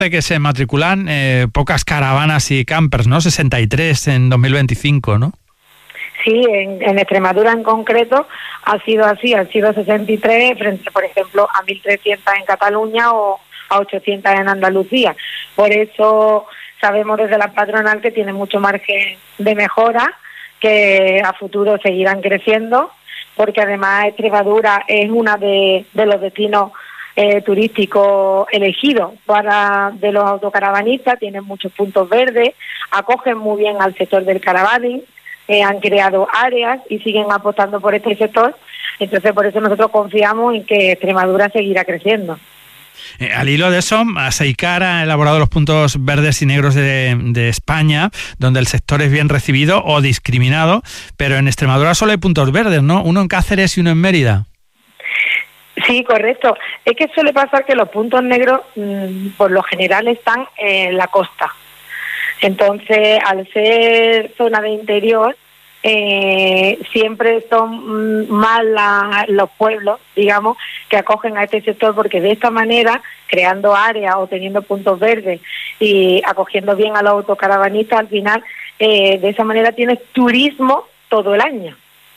de que se matriculan pocas caravanas y campers, ¿no? 63 en 2025, ¿no? Sí, en Extremadura en concreto ha sido así, han sido 63 frente, por ejemplo, a 1.300 en Cataluña o a 800 en Andalucía. Por eso sabemos desde la patronal que tiene mucho margen de mejora, que a futuro seguirán creciendo, porque además Extremadura es una de los destinos turísticos elegidos de los autocaravanistas, tienen muchos puntos verdes, acogen muy bien al sector del caravaning, han creado áreas y siguen apostando por este sector, entonces por eso nosotros confiamos en que Extremadura seguirá creciendo. Al hilo de eso, Aseicar ha elaborado los puntos verdes y negros de España, donde el sector es bien recibido o discriminado, pero en Extremadura solo hay puntos verdes, ¿no? Uno en Cáceres y uno en Mérida. Sí, correcto. Es que suele pasar que los puntos negros por lo general están en la costa. Entonces, al ser zona de interior, siempre son más los pueblos, digamos, que acogen a este sector, porque de esta manera, creando áreas o teniendo puntos verdes y acogiendo bien a los autocaravanistas, al final, de esa manera tienes turismo todo el año.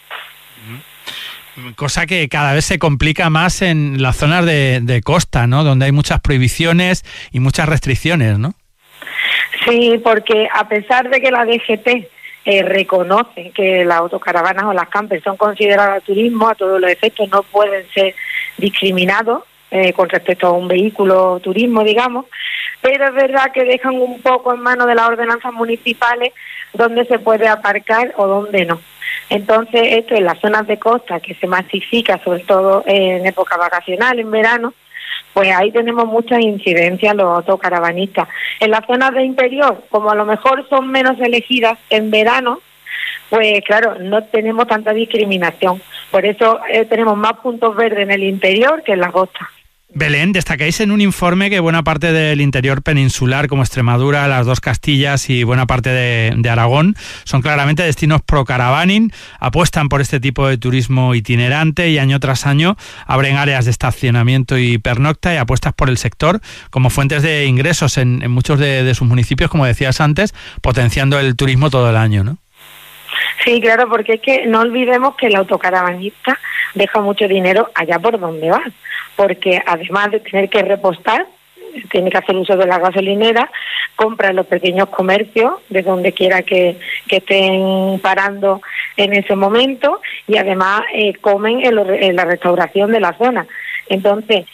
Cosa que cada vez se complica más en las zonas de costa, ¿no? Donde hay muchas prohibiciones y muchas restricciones, ¿no? Sí, porque a pesar de que la DGT reconoce que las autocaravanas o las campers son consideradas turismo, a todos los efectos no pueden ser discriminados con respecto a un vehículo turismo, digamos, pero es verdad que dejan un poco en manos de las ordenanzas municipales dónde se puede aparcar o dónde no. Entonces, esto en las zonas de costa, que se masifica sobre todo en época vacacional, en verano, pues ahí tenemos muchas incidencias los autocaravanistas. En las zonas de interior, como a lo mejor son menos elegidas en verano, pues claro, no tenemos tanta discriminación. Por eso tenemos más puntos verdes en el interior que en la costa. Belén, destacáis en un informe que buena parte del interior peninsular, como Extremadura, las dos Castillas y buena parte de Aragón, son claramente destinos pro caravaning, apuestan por este tipo de turismo itinerante y año tras año abren áreas de estacionamiento y pernocta y apuestas por el sector como fuentes de ingresos en muchos de sus municipios, como decías antes, potenciando el turismo todo el año, ¿no? Sí, claro, porque es que no olvidemos que el autocaravanista deja mucho dinero allá por donde va, porque además de tener que repostar, tiene que hacer uso de la gasolinera, compra en los pequeños comercios, de donde quiera que estén parando en ese momento, y además comen en la restauración de la zona. Entonces,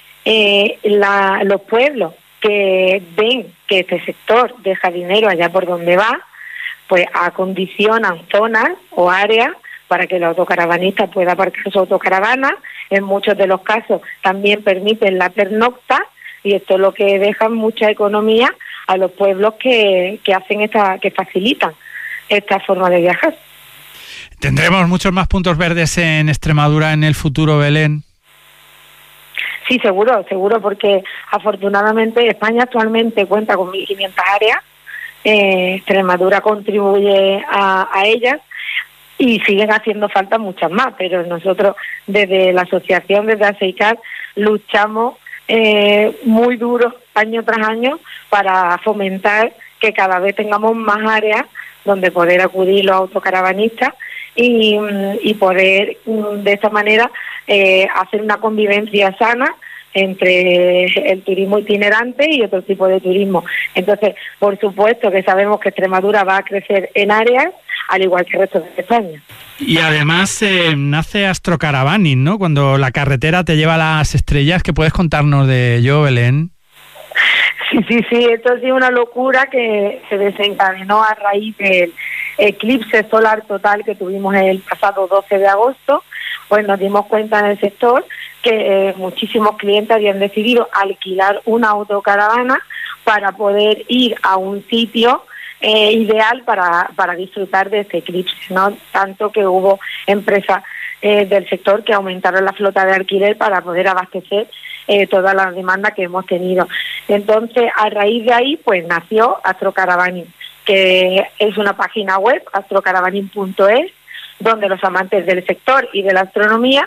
los pueblos que ven que este sector deja dinero allá por donde va, pues acondicionan zonas o áreas para que el autocaravanista pueda aparcar su autocaravana. En muchos de los casos también permiten la pernocta, y esto es lo que deja mucha economía a los pueblos que facilitan esta forma de viajar. ¿Tendremos muchos más puntos verdes en Extremadura en el futuro, Belén? Sí, seguro, porque afortunadamente España actualmente cuenta con 1.500 áreas. Extremadura contribuye a ellas y siguen haciendo falta muchas más, pero nosotros desde la asociación, desde Aseicar, luchamos muy duro año tras año para fomentar que cada vez tengamos más áreas donde poder acudir los autocaravanistas y poder de esta manera hacer una convivencia sana entre el turismo itinerante y otro tipo de turismo. Entonces, por supuesto que sabemos que Extremadura va a crecer en áreas, al igual que el resto de España. Y además nace Astrocaravaning, ¿no? Cuando la carretera te lleva a las estrellas. ¿Qué puedes contarnos de ello, Belén? Sí, esto ha sido una locura que se desencadenó a raíz del eclipse solar total que tuvimos el pasado 12 de agosto. Pues nos dimos cuenta en el sector que muchísimos clientes habían decidido alquilar una autocaravana para poder ir a un sitio ideal para disfrutar de este eclipse, ¿no? Tanto que hubo empresas del sector que aumentaron la flota de alquiler para poder abastecer toda la demanda que hemos tenido. Entonces, a raíz de ahí, pues nació Astrocaravaning, que es una página web, astrocaravaning.es, donde los amantes del sector y de la astronomía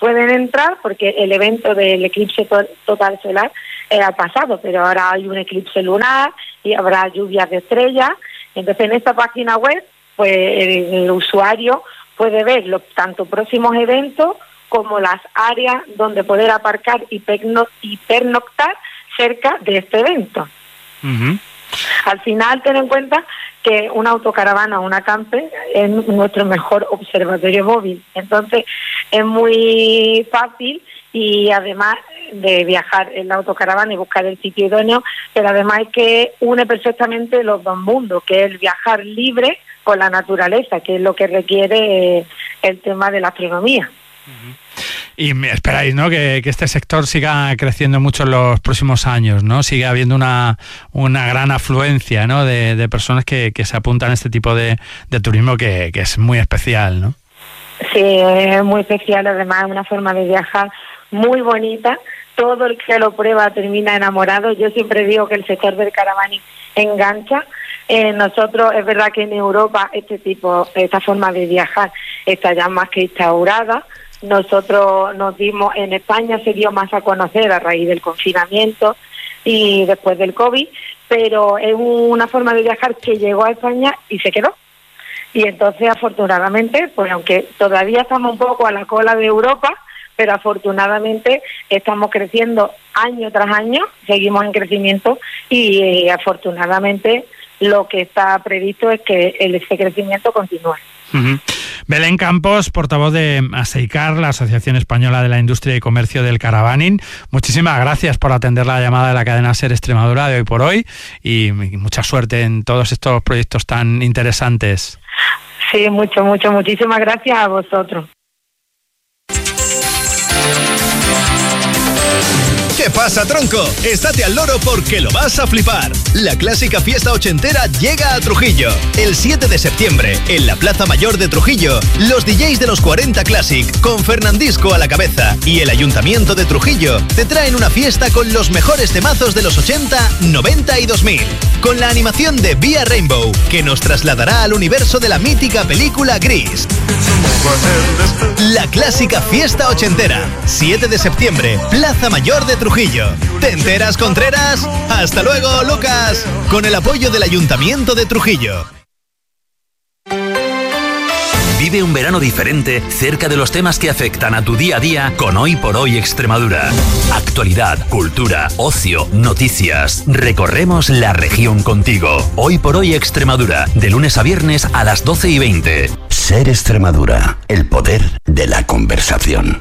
pueden entrar porque el evento del eclipse total solar ha pasado, pero ahora hay un eclipse lunar y habrá lluvias de estrellas. Entonces en esta página web pues el usuario puede ver los tanto próximos eventos como las áreas donde poder aparcar y pernoctar cerca de este evento. Uh-huh. Al final, ten en cuenta que una autocaravana o una camper es nuestro mejor observatorio móvil. Entonces, es muy fácil y además de viajar en la autocaravana y buscar el sitio idóneo, pero además es que une perfectamente los dos mundos, que es el viajar libre con la naturaleza, que es lo que requiere el tema de la astronomía. Uh-huh. Y esperáis, ¿no?, que este sector siga creciendo mucho en los próximos años, ¿no? Sigue habiendo una gran afluencia, ¿no?, de personas que se apuntan a este tipo de turismo que es muy especial, ¿no? Sí, es muy especial, además es una forma de viajar muy bonita. Todo el que lo prueba termina enamorado. Yo siempre digo que el sector del caravaning engancha. Nosotros, es verdad que en Europa esta forma de viajar está ya más que instaurada. Nosotros en España se dio más a conocer a raíz del confinamiento y después del COVID, pero es una forma de viajar que llegó a España y se quedó. Y entonces, afortunadamente, pues aunque todavía estamos un poco a la cola de Europa, pero afortunadamente estamos creciendo año tras año, seguimos en crecimiento y afortunadamente lo que está previsto es que ese crecimiento continúe. Uh-huh. Belén Campos, portavoz de ASEICAR, la Asociación Española de la Industria y Comercio del Caravaning. Muchísimas gracias por atender la llamada de la cadena SER Extremadura de Hoy por Hoy y mucha suerte en todos estos proyectos tan interesantes. Sí, muchísimas gracias a vosotros. ¿Qué pasa, tronco? Estate al loro porque lo vas a flipar. La clásica fiesta ochentera llega a Trujillo. El 7 de septiembre, en la Plaza Mayor de Trujillo, los DJs de los 40 Classic, con Fernandisco a la cabeza, y el Ayuntamiento de Trujillo, te traen una fiesta con los mejores temazos de los 80, 90 y 2000. Con la animación de Vía Rainbow, que nos trasladará al universo de la mítica película Gris. La clásica fiesta ochentera. 7 de septiembre, Plaza Mayor de Trujillo. ¿Te enteras, Contreras? ¡Hasta luego, Lucas! Con el apoyo del Ayuntamiento de Trujillo. Vive un verano diferente cerca de los temas que afectan a tu día a día con Hoy por Hoy Extremadura. Actualidad, cultura, ocio, noticias. Recorremos la región contigo. Hoy por Hoy Extremadura, de lunes a viernes a las 12:20. SER Extremadura, el poder de la conversación.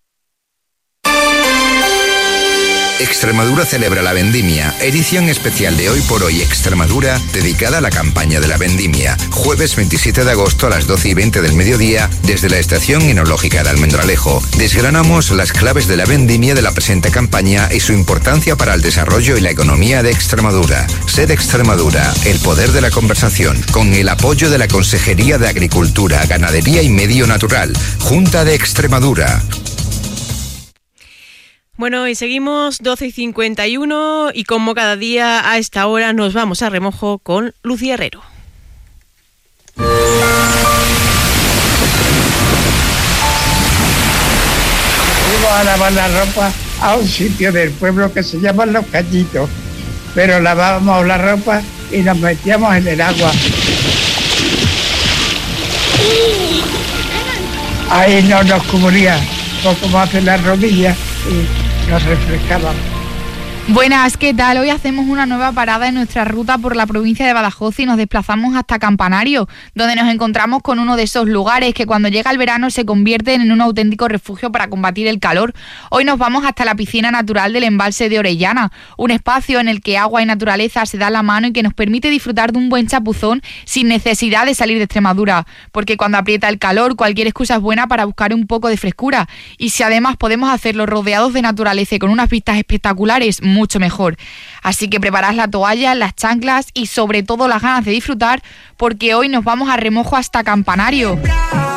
Extremadura celebra la vendimia, edición especial de Hoy por Hoy Extremadura, dedicada a la campaña de la vendimia. Jueves 27 de agosto a las 12:20 del mediodía, desde la Estación Enológica de Almendralejo. Desgranamos las claves de la vendimia de la presente campaña y su importancia para el desarrollo y la economía de Extremadura. SER Extremadura, el poder de la conversación, con el apoyo de la Consejería de Agricultura, Ganadería y Medio Natural, Junta de Extremadura. Bueno, y seguimos 12:51 y como cada día a esta hora nos vamos a remojo con Lucía Herrero. Fuimos a lavar la ropa a un sitio del pueblo que se llama Los Cañitos, pero lavábamos la ropa y nos metíamos en el agua. Ahí no nos cubría poco más de las rodillas y nos refrescábamos. Buenas, ¿qué tal? Hoy hacemos una nueva parada en nuestra ruta por la provincia de Badajoz y nos desplazamos hasta Campanario, donde nos encontramos con uno de esos lugares que cuando llega el verano se convierten en un auténtico refugio para combatir el calor. Hoy nos vamos hasta la piscina natural del embalse de Orellana, un espacio en el que agua y naturaleza se dan la mano y que nos permite disfrutar de un buen chapuzón sin necesidad de salir de Extremadura, porque cuando aprieta el calor cualquier excusa es buena para buscar un poco de frescura, y si además podemos hacerlo rodeados de naturaleza y con unas vistas espectaculares, mucho mejor. Así que preparad la toalla, las chanclas y sobre todo las ganas de disfrutar, porque hoy nos vamos a remojo hasta Campanario.